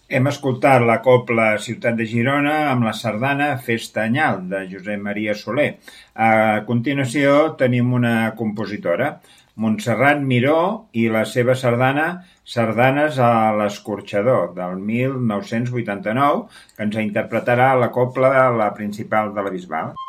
Hem escoltat la cobla Ciutat de Girona amb la sardana Festa Anyal, de Josep Maria Soler. A continuació tenim una compositora, Montserrat Miró, i la seva sardana Sardanes a l'Escorxador, del 1989, que ens interpretarà la cobla la principal de la Bisbal.